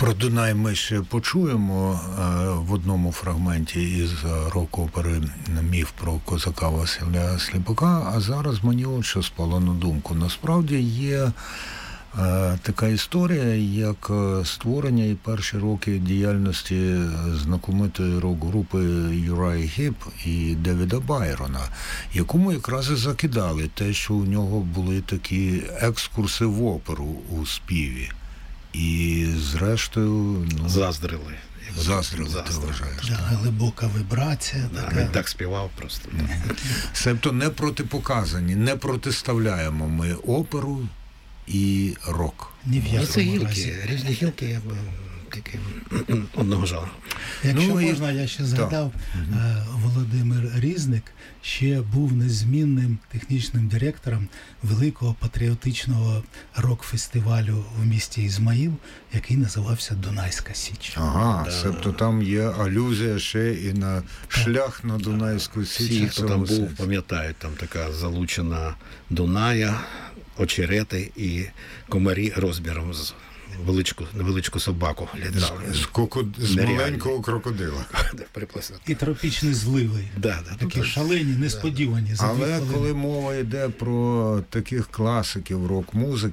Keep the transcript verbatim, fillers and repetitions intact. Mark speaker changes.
Speaker 1: Про Дунай ми ще почуємо в одному фрагменті із рок-опери «Міф про козака Василя Сліпака», а зараз мені от що спало на думку. Насправді є така історія, як створення і перші роки діяльності знакомитої рок-групи Юрая Гіп і Девіда Байрона, якому якраз і закидали те, що у нього були такі екскурси в оперу у співі. І зрештою... Ну,
Speaker 2: заздрили.
Speaker 1: Заздрили, ти вважаєш.
Speaker 3: Да, глибока вібрація.
Speaker 2: Да,
Speaker 3: така.
Speaker 2: він так співав просто.
Speaker 1: Себто не протипоказані, не протиставляємо ми оперу і рок.
Speaker 3: Ні в
Speaker 2: Ну, це
Speaker 3: якому разі.
Speaker 2: гілки, різні гілки, якби, тільки одного жанру.
Speaker 3: Якщо
Speaker 1: Ну, і-
Speaker 3: можна, я ще згадав,
Speaker 1: Так.
Speaker 3: е, Володимир Різник ще був незмінним технічним директором великого патріотичного рок-фестивалю в місті Ізмаїл, який називався Дунайська Січ.
Speaker 1: Ага,
Speaker 2: Да.
Speaker 1: себто там є алюзія ще і на шлях на Дунайську Січ.
Speaker 2: Всі, хто там
Speaker 1: цього
Speaker 2: був,
Speaker 1: сенсу.
Speaker 2: пам'ятають, там така залучена Дуная, очерети і комарі розміром з величку, невеличку собаку літали.
Speaker 1: З, коко... з
Speaker 2: Нереально.
Speaker 1: маленького крокодила.
Speaker 2: Приплесне.
Speaker 3: І тропічні зливи.
Speaker 2: Да, да,
Speaker 3: Такі
Speaker 2: тут-
Speaker 3: шалені, несподівані. За дві
Speaker 1: Але
Speaker 3: хвилини.
Speaker 1: коли мова йде про таких класиків рок-музики,